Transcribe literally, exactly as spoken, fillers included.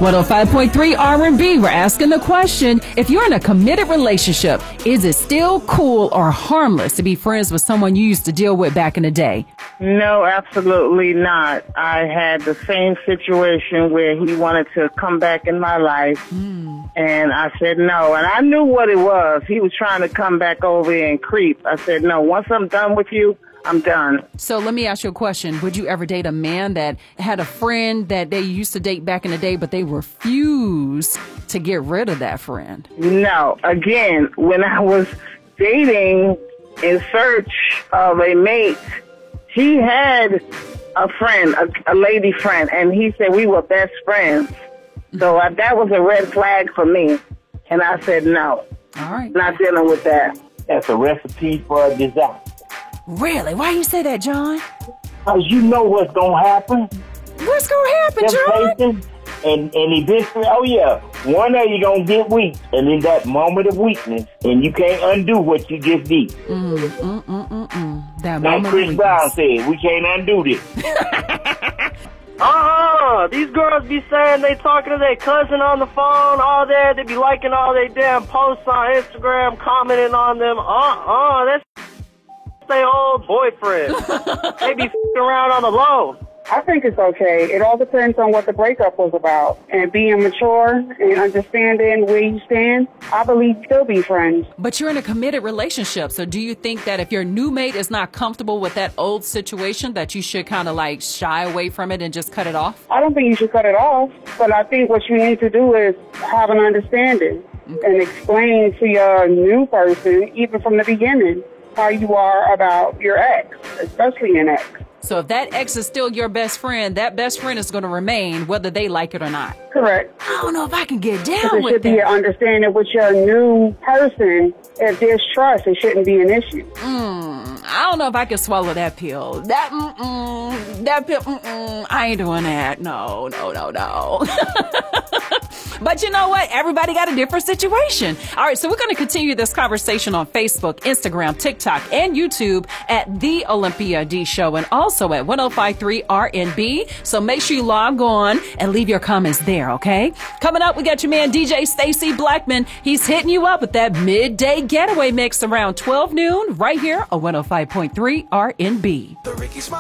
one oh five point three R and B, we're asking the question, if you're in a committed relationship, is it still cool or harmless to be friends with someone you used to deal with back in the day? No, absolutely not. I had the same situation where he wanted to come back in my life, mm. and I said no. And I knew what it was. He was trying to come back over and creep. I said no. Once I'm done with you, I'm done. So let me ask you a question. Would you ever date a man that had a friend that they used to date back in the day, but they refused to get rid of that friend? No. Again, when I was dating in search of a mate, he had a friend, a, a lady friend, and he said we were best friends. So uh, that was a red flag for me. And I said no. All right. Not dealing with that. That's a recipe for a disaster. Really? Why you say that, John? Because you know what's going to happen. What's going to happen, John? Temptation, and, and eventually, oh yeah, one day you're going to get weak. And in that moment of weakness, and you can't undo what you just did. Mm, mm, mm, mm, mm. That like moment Chris Brown said, we can't undo this. Uh-uh. These girls be saying they talking to their cousin on the phone all day. They be liking all their damn posts on Instagram, commenting on them. Uh-uh. That's their old boyfriend. They be f***ing around on the low. I think it's okay. It all depends on what the breakup was about. And being mature and understanding where you stand, I believe still be friends. But you're in a committed relationship. So do you think that if your new mate is not comfortable with that old situation, that you should kind of like shy away from it and just cut it off? I don't think you should cut it off. But I think what you need to do is have an understanding okay. and explain to your new person, even from the beginning, how you are about your ex, especially an ex. So if that ex is still your best friend, that best friend is going to remain whether they like it or not. Correct. I don't know if I can get down with that. There should be an understanding with your new person. If there's trust, it shouldn't be an issue. Mm, I don't know if I can swallow that pill. That, mm-mm, that pill, mm-mm, I ain't doing that. No, no, no, no. But you know what? Everybody got a different situation. All right, so we're going to continue this conversation on Facebook, Instagram, TikTok, and YouTube at The Olympia D Show, and also at one oh five point three R and B. So make sure you log on and leave your comments there, okay? Coming up, we got your man D J Stacy Blackman. He's hitting you up with that midday getaway mix around twelve noon right here on one oh five point three R and B.